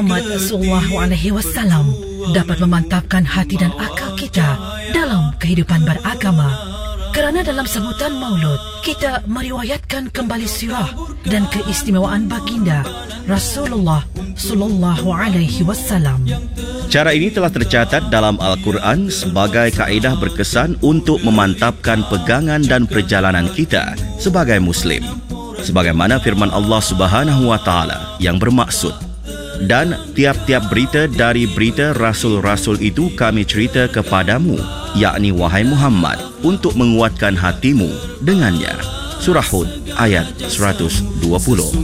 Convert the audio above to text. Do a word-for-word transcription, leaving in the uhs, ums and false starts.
Muhammad sallallahu alaihi wasallam dapat memantapkan hati dan akal kita dalam kehidupan beragama. Kerana dalam sambutan Maulud, kita meriwayatkan kembali sirah dan keistimewaan baginda Rasulullah sallallahu alaihi wasallam. Cara ini telah tercatat dalam Al-Quran sebagai kaedah berkesan untuk memantapkan pegangan dan perjalanan kita sebagai Muslim. Sebagaimana firman Allah Subhanahu wa Ta'ala yang bermaksud, dan tiap-tiap berita dari berita Rasul-Rasul itu kami cerita kepadamu, yakni wahai Muhammad, untuk menguatkan hatimu dengannya. Surah Hud ayat seratus dua puluh.